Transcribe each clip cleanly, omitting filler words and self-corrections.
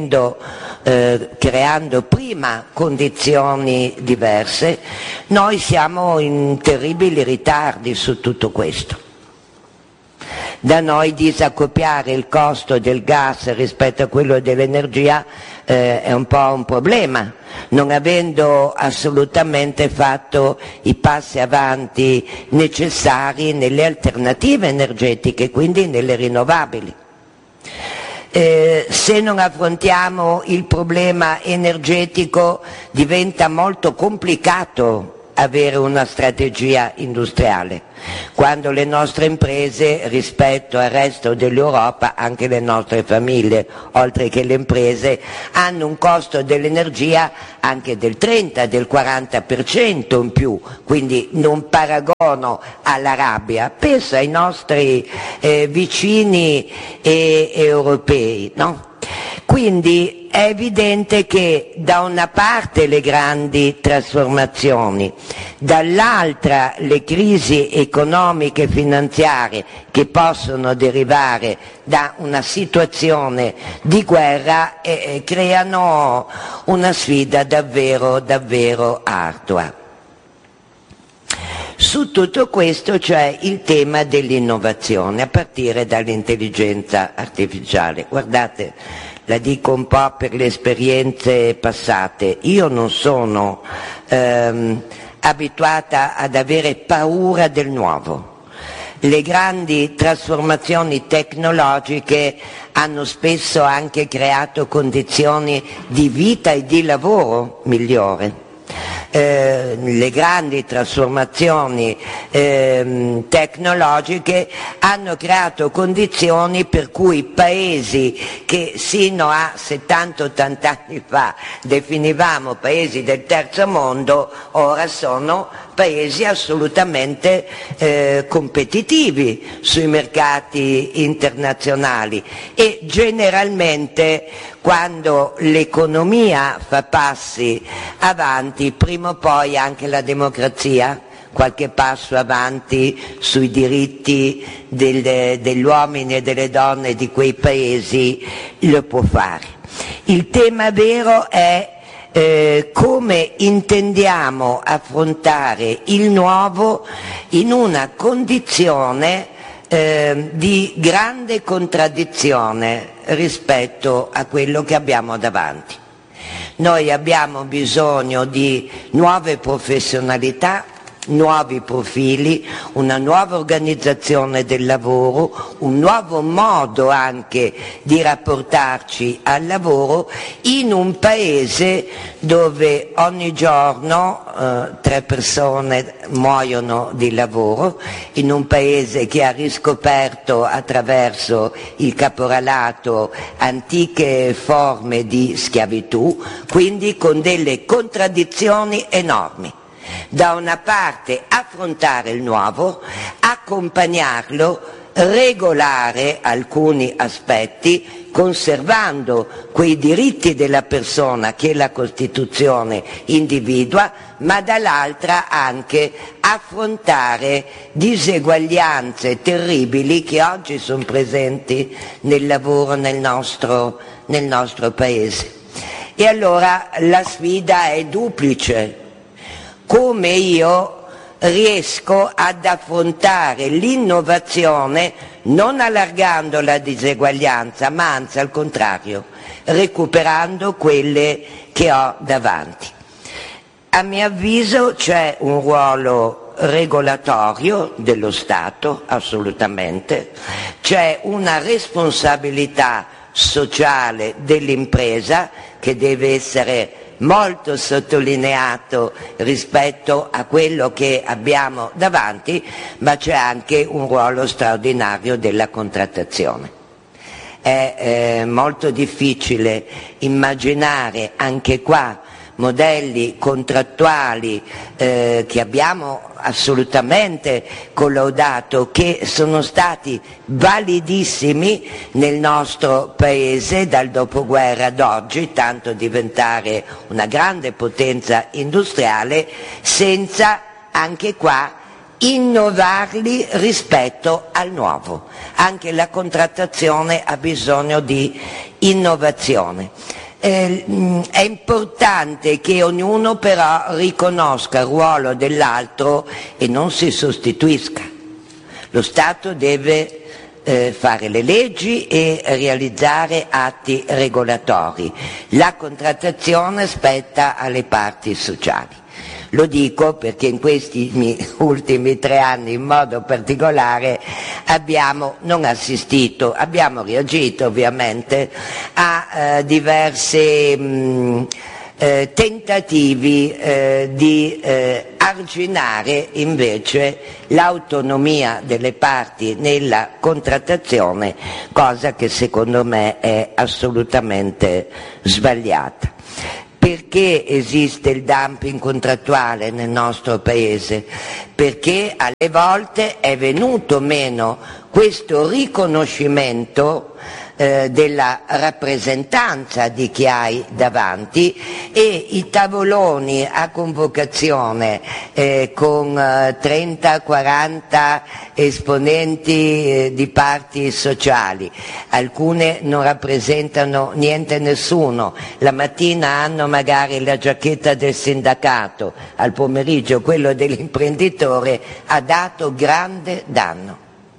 creando prima condizioni diverse, noi siamo in terribili ritardi su tutto questo. Da noi disaccoppiare il costo del gas rispetto a quello dell'energia è un po' un problema, non avendo assolutamente fatto i passi avanti necessari nelle alternative energetiche, quindi nelle rinnovabili. Se non affrontiamo il problema energetico diventa molto complicato avere una strategia industriale, quando le nostre imprese rispetto al resto dell'Europa, anche le nostre famiglie, oltre che le imprese, hanno un costo dell'energia anche del 30, del 40% in più, quindi non paragono all'Arabia, penso ai nostri vicini europei, no? Quindi è evidente che da una parte le grandi trasformazioni, dall'altra le crisi economiche e finanziarie che possono derivare da una situazione di guerra creano una sfida davvero, davvero ardua. Su tutto questo c'è il tema dell'innovazione, a partire dall'intelligenza artificiale. Guardate, la dico un po' per le esperienze passate, io non sono abituata ad avere paura del nuovo. Le grandi trasformazioni tecnologiche hanno spesso anche creato condizioni di vita e di lavoro migliore. Le grandi trasformazioni tecnologiche hanno creato condizioni per cui paesi che sino a 70-80 anni fa definivamo paesi del terzo mondo, ora sono paesi assolutamente competitivi sui mercati internazionali e generalmente quando l'economia fa passi avanti, prima o poi anche la democrazia qualche passo avanti sui diritti degli uomini e delle donne di quei paesi lo può fare. Il tema vero è come intendiamo affrontare il nuovo in una condizione di grande contraddizione rispetto a quello che abbiamo davanti. Noi abbiamo bisogno di nuove professionalità, nuovi profili, una nuova organizzazione del lavoro, un nuovo modo anche di rapportarci al lavoro in un paese dove ogni giorno 3 persone muoiono di lavoro, in un paese che ha riscoperto attraverso il caporalato antiche forme di schiavitù, quindi con delle contraddizioni enormi. Da una parte affrontare il nuovo, accompagnarlo, regolare alcuni aspetti, conservando quei diritti della persona che la Costituzione individua, ma dall'altra anche affrontare diseguaglianze terribili che oggi sono presenti nel lavoro nel nostro Paese. E allora la sfida è duplice. Come io riesco ad affrontare l'innovazione non allargando la diseguaglianza, ma anzi al contrario, recuperando quelle che ho davanti. A mio avviso c'è un ruolo regolatorio dello Stato, assolutamente, c'è una responsabilità sociale dell'impresa che deve essere molto sottolineato rispetto a quello che abbiamo davanti, ma c'è anche un ruolo straordinario della contrattazione. È molto difficile immaginare anche qua modelli contrattuali che abbiamo assolutamente collaudato, che sono stati validissimi nel nostro Paese dal dopoguerra ad oggi, tanto diventare una grande potenza industriale, senza anche qua innovarli rispetto al nuovo. Anche la contrattazione ha bisogno di innovazione. È importante che ognuno però riconosca il ruolo dell'altro e non si sostituisca. Lo Stato deve fare le leggi e realizzare atti regolatori. La contrattazione spetta alle parti sociali. Lo dico perché in questi ultimi 3 anni in modo particolare abbiamo reagito ovviamente a diversi tentativi di arginare invece l'autonomia delle parti nella contrattazione, cosa che secondo me è assolutamente sbagliata. Perché esiste il dumping contrattuale nel nostro Paese? Perché alle volte è venuto meno questo riconoscimento della rappresentanza di chi hai davanti, e i tavoloni a convocazione con 30-40 esponenti di parti sociali, alcune non rappresentano niente nessuno, la mattina hanno magari la giacchetta del sindacato, al pomeriggio quello dell'imprenditore, ha dato grande danno.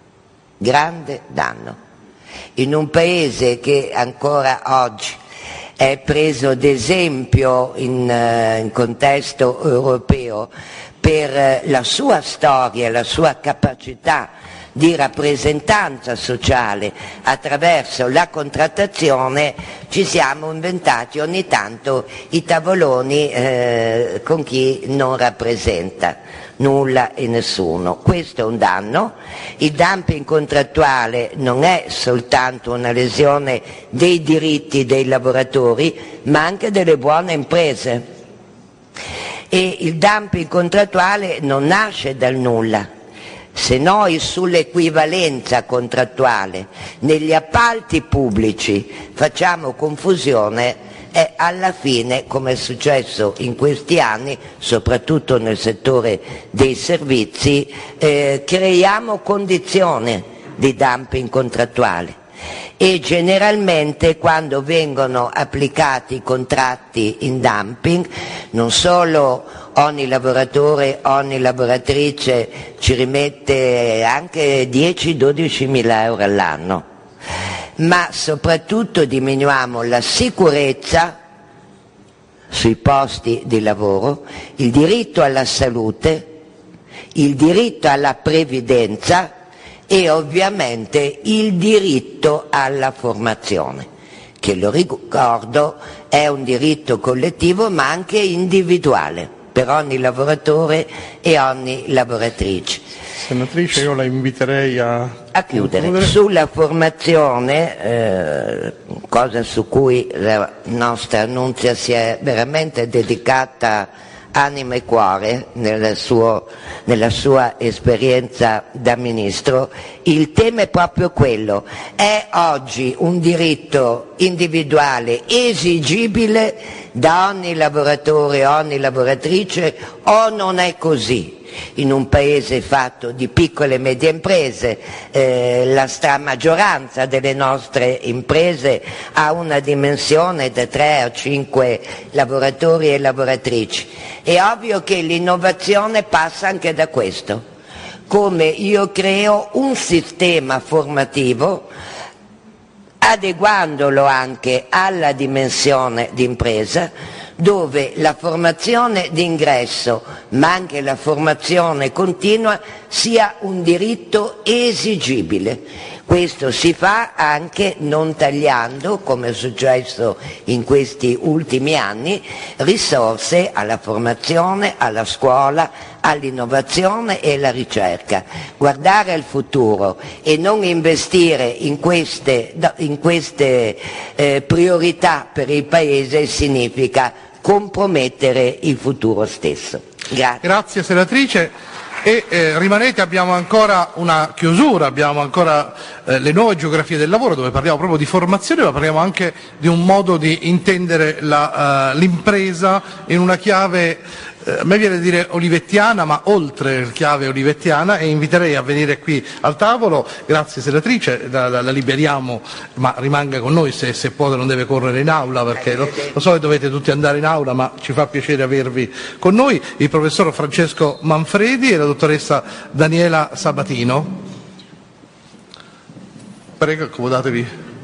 In un paese che ancora oggi è preso d'esempio in contesto europeo per la sua storia, la sua capacità di rappresentanza sociale attraverso la contrattazione, ci siamo inventati ogni tanto i tavoloni con chi non rappresenta nulla e nessuno. Questo è un danno. Il dumping contrattuale non è soltanto una lesione dei diritti dei lavoratori, ma anche delle buone imprese. E il dumping contrattuale non nasce dal nulla. Se noi sull'equivalenza contrattuale negli appalti pubblici facciamo confusione, alla fine, come è successo in questi anni, soprattutto nel settore dei servizi, creiamo condizioni di dumping contrattuale. E generalmente quando vengono applicati i contratti in dumping, non solo ogni lavoratore, ogni lavoratrice ci rimette anche 10-12 mila euro all'anno, ma soprattutto diminuiamo la sicurezza sui posti di lavoro, il diritto alla salute, il diritto alla previdenza e ovviamente il diritto alla formazione, che, lo ricordo, è un diritto collettivo ma anche individuale per ogni lavoratore e ogni lavoratrice. Senatrice, io la inviterei a chiudere. Sulla formazione, cosa su cui la nostra Nunzia si è veramente dedicata anima e cuore nella sua esperienza da ministro, il tema è proprio quello: è oggi un diritto individuale esigibile da ogni lavoratore, ogni lavoratrice, o non è così? In un paese fatto di piccole e medie imprese, la stramaggioranza delle nostre imprese ha una dimensione da 3 a 5 lavoratori e lavoratrici. È ovvio che l'innovazione passa anche da questo, come io creo un sistema formativo adeguandolo anche alla dimensione di impresa, dove la formazione d'ingresso ma anche la formazione continua sia un diritto esigibile. Questo si fa anche non tagliando, come è successo in questi ultimi anni, risorse alla formazione, alla scuola, all'innovazione e alla ricerca. Guardare al futuro e non investire in queste priorità per il Paese significa compromettere il futuro stesso. Grazie. Grazie senatrice. Rimanete, abbiamo ancora una chiusura, abbiamo ancora le nuove geografie del lavoro, dove parliamo proprio di formazione, ma parliamo anche di un modo di intendere l'impresa in una chiave a me viene da dire olivettiana, ma oltre il chiave olivettiana, e inviterei a venire qui al tavolo. Grazie senatrice, la liberiamo, ma rimanga con noi se può, non deve correre in aula, perché lo so che dovete tutti andare in aula, ma ci fa piacere avervi con noi, il professor Francesco Manfredi e la dottoressa Daniela Sabatino. Prego, accomodatevi.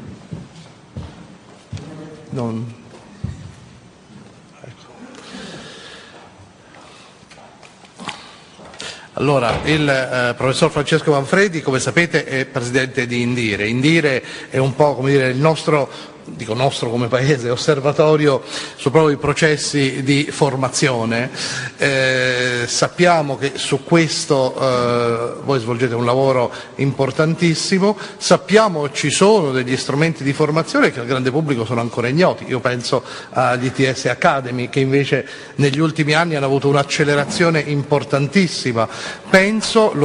Allora, il professor Francesco Manfredi, come sapete, è presidente di Indire. Indire è un po', come dire, il nostro, dico nostro come paese, osservatorio su proprio i processi di formazione. Sappiamo che su questo voi svolgete un lavoro importantissimo, sappiamo ci sono degli strumenti di formazione che al grande pubblico sono ancora ignoti. Io penso agli ITS Academy, che invece negli ultimi anni hanno avuto un'accelerazione importantissima. Penso,